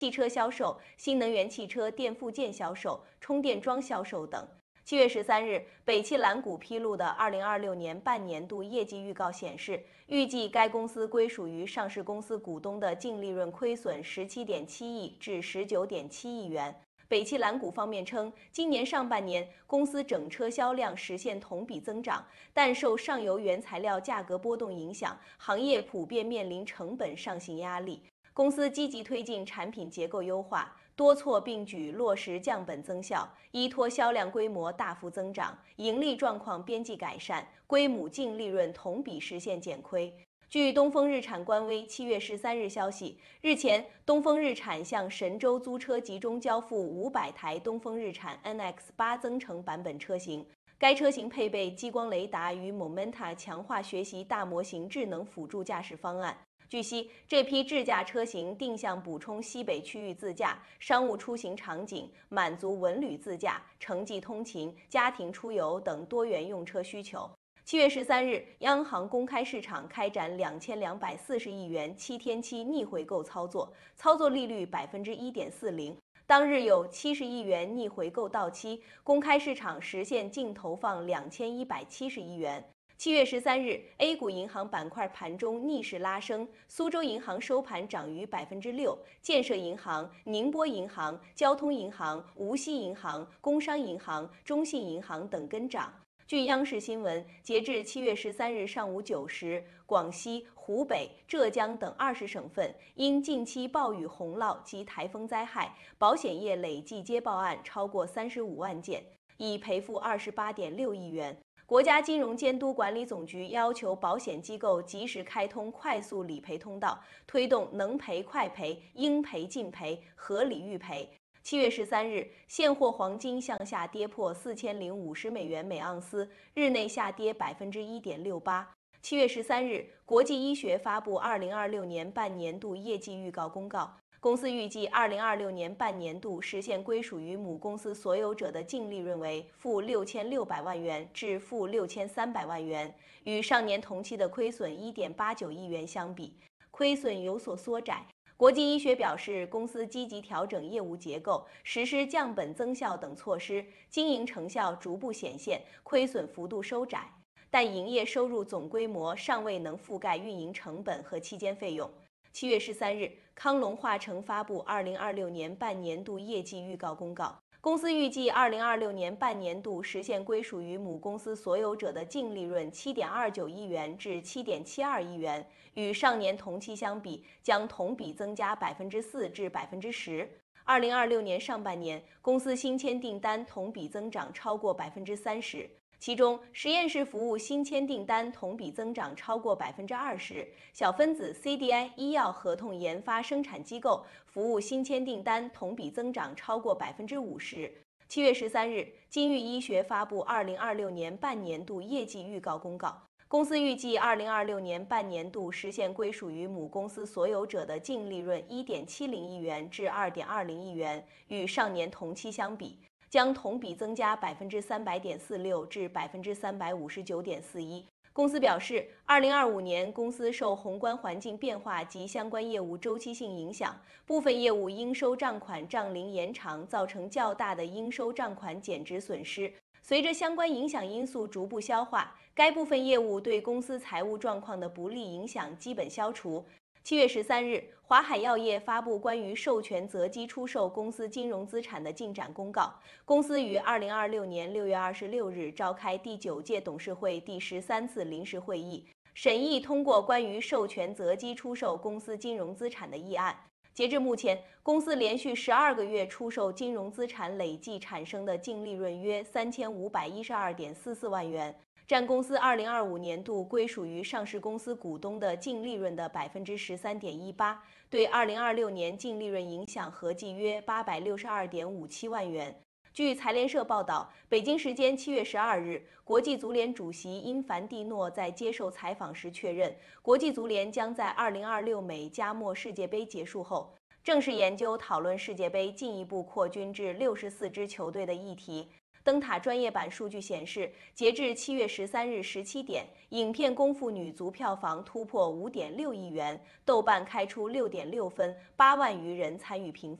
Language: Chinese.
汽车销售、新能源汽车电附件销售、充电桩销售等。7月13日，北汽蓝谷披露的2026年半年度业绩预告显示，预计该公司归属于上市公司股东的净利润亏损17.7亿至19.7亿元。北汽蓝谷方面称，今年上半年公司整车销量实现同比增长，但受上游原材料价格波动影响，行业普遍面临成本上行压力。公司积极推进产品结构优化，多措并举落实降本增效，依托销量规模大幅增长，盈利状况边际改善，归母净利润同比实现减亏。据东风日产官微7月13日消息，日前，东风日产向神州租车集中交付500台东风日产 NX8 增程版本车型。该车型配备激光雷达与 Momenta 强化学习大模型智能辅助驾驶方案。据悉，这批智驾车型定向补充西北区域自驾、商务出行场景，满足文旅自驾、城际通勤、家庭出游等多元用车需求。7月13日，央行公开市场开展2240亿元7天期逆回购操作，操作利率1.40%。当日有70亿元逆回购到期，公开市场实现净投放2170亿元。7月13日 ，A 股银行板块盘中逆势拉升，苏州银行收盘涨逾6%，建设银行、宁波银行、交通银行、无锡银行、工商银行、中信银行等跟涨。据央视新闻，截至7月13日上午9时，广西、湖北、浙江等20省份因近期暴雨洪涝及台风灾害，保险业累计接报案超过35万件，已赔付28.6亿元。国家金融监督管理总局要求保险机构及时开通快速理赔通道，推动能赔快赔、应赔尽赔、合理预赔。7月13日，现货黄金向下跌破4050美元每盎司，日内下跌1.68%。7月13日，国际医学发布2026年半年度业绩预告公告，公司预计2026年半年度实现归属于母公司所有者的净利润为-6600万元至-6300万元，与上年同期的亏损1.89亿元相比，亏损有所缩窄。国际医学表示，公司积极调整业务结构，实施降本增效等措施，经营成效逐步显现，亏损幅度收窄，但营业收入总规模尚未能覆盖运营成本和期间费用。7月13日，康龙化成发布2026年半年度业绩预告公告。公司预计2026年半年度实现归属于母公司所有者的净利润7.29亿元至7.72亿元，与上年同期相比，将同比增加4%至10%。2026年上半年，公司新签订单同比增长超过30%。其中，实验室服务新签订单同比增长超过20%，小分子 CDI 医药合同研发生产机构服务新签订单同比增长超过50%。7月13日，金域医学发布2026年半年度业绩预告公告，公司预计2026年半年度实现归属于母公司所有者的净利润1.70亿元至2.20亿元，与上年同期相比，将同比增加300.46%至359.41%。公司表示，2025年公司受宏观环境变化及相关业务周期性影响，部分业务应收账款账龄延长，造成较大的应收账款减值损失。随着相关影响因素逐步消化，该部分业务对公司财务状况的不利影响基本消除。7月13日，华海药业发布关于授权择机出售公司金融资产的进展公告。公司于2026年6月26日召开第9届董事会第13次临时会议，审议通过关于授权择机出售公司金融资产的议案。截至目前，公司连续12个月出售金融资产累计产生的净利润约3512.44万元，占公司2025年度归属于上市公司股东的净利润的13.18%，对2026年净利润影响合计约862.57万元。据财联社报道，北京时间7月12日，国际足联主席因凡蒂诺在接受采访时确认，国际足联将在2026美加墨世界杯结束后，正式研究讨论世界杯进一步扩军至64支球队的议题。 灯塔专业版数据显示，截至7月13日17点，影片《功夫》女足票房突破5.6亿元，豆瓣开出6.6分，8万余人参与评分。